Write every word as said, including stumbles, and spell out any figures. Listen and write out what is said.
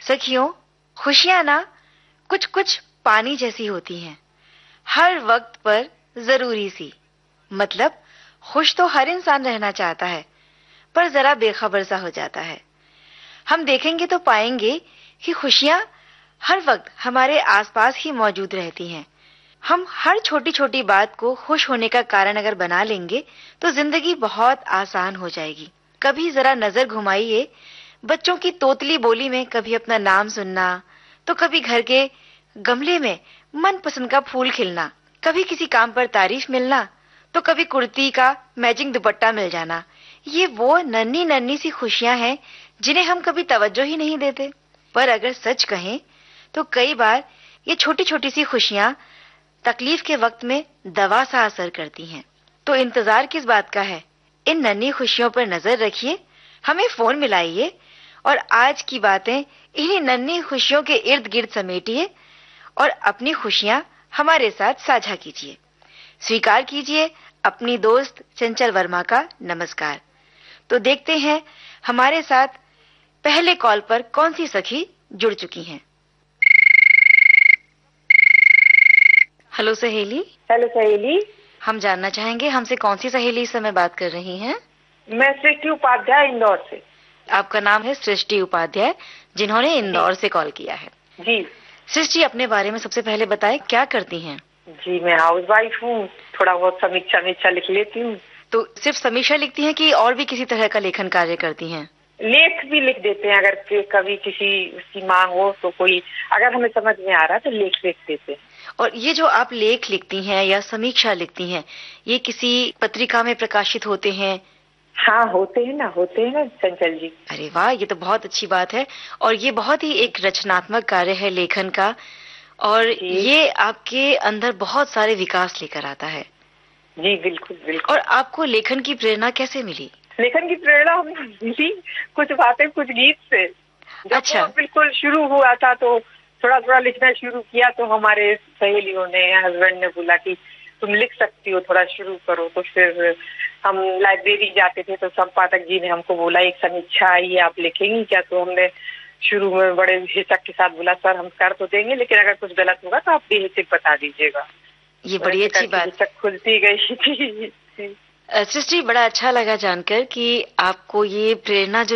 सखियों, खुशियां ना कुछ कुछ पानी जैसी होती हैं, हर वक्त पर जरूरी सी। मतलब खुश तो हर इंसान रहना चाहता है, पर जरा बेखबर सा हो जाता है। हम देखेंगे तो पाएंगे कि खुशियां हर वक्त हमारे आसपास ही मौजूद रहती हैं। हम हर छोटी छोटी बात को खुश होने का कारण अगर बना लेंगे तो जिंदगी बहुत आसान हो जाएगी। कभी जरा नजर घुमाइए बच्चों की तोतली बोली में, कभी अपना नाम सुनना, तो कभी घर के गमले में मनपसंद का फूल खिलना, कभी किसी काम पर तारीफ मिलना, तो कभी कुर्ती का मैचिंग दुपट्टा मिल जाना। ये वो नन्ही नन्ही सी खुशियां हैं जिन्हें हम कभी तवज्जो ही नहीं देते। पर अगर सच कहें तो कई बार ये छोटी छोटी सी खुशियां तकलीफ के वक्त में दवा सा असर करती हैं। तो इंतजार किस बात का है? इन नन्ही खुशियों पर नजर रखिए, हमें फोन मिलाइए और आज की बातें इन्हीं नन्ही खुशियों के इर्द गिर्द समेटिए और अपनी खुशियां हमारे साथ साझा कीजिए। स्वीकार कीजिए अपनी दोस्त चंचल वर्मा का नमस्कार। तो देखते हैं हमारे साथ पहले कॉल पर कौन सी सखी जुड़ चुकी हैं। हेलो सहेली। हेलो सहेली। हम जानना चाहेंगे हमसे कौन सी सहेली इस समय बात कर रही हैं? मैं सृष्टि उपाध्याय, इंदौर से। आपका नाम है सृष्टि उपाध्याय, जिन्होंने इंदौर से कॉल किया है। जी सृष्टि, अपने बारे में सबसे पहले बताएं, क्या करती हैं? जी मैं हाउस वाइफ हूँ, थोड़ा बहुत समीक्षा मीक्षा लिख लेती हूँ। तो सिर्फ समीक्षा लिखती हैं कि और भी किसी तरह का लेखन कार्य करती हैं? लेख भी लिख देते हैं, अगर कभी किसी की मांग हो तो, कोई अगर हमें समझ में आ रहा तो लेख लिख देते हैं। और ये जो आप लेख लिखती हैं या समीक्षा लिखती हैं, ये किसी पत्रिका में प्रकाशित होते हैं? हाँ होते हैं ना, होते हैं ना चंचल जी। अरे वाह, ये तो बहुत अच्छी बात है। और ये बहुत ही एक रचनात्मक कार्य है लेखन का, और ये आपके अंदर बहुत सारे विकास लेकर आता है। जी बिल्कुल बिल्कुल। और आपको लेखन की प्रेरणा कैसे मिली? लेखन की प्रेरणा हमको मिली कुछ बातें, कुछ गीत से। जब अच्छा। वो बिल्कुल शुरू हुआ था तो थोड़ा थोड़ा लिखना शुरू किया, तो हमारे सहेलियों ने, हस्बैंड ने बोला कि तुम लिख सकती हो, थोड़ा शुरू करो। तो फिर हम लाइब्रेरी जाते थे तो संपादक जी ने हमको बोला एक समीक्षा आई है, आप लिखेंगी क्या? तो हमने शुरू में बड़े हिचक के साथ बोला, सर हम कर तो देंगे, लेकिन अगर कुछ गलत होगा तो आप बेहिचक बता दीजिएगा। ये बड़ी अच्छी बात। हिचक खुलती गई थी। सृष्टि, बड़ा अच्छा लगा जानकर कि आपको ये प्रेरणा जो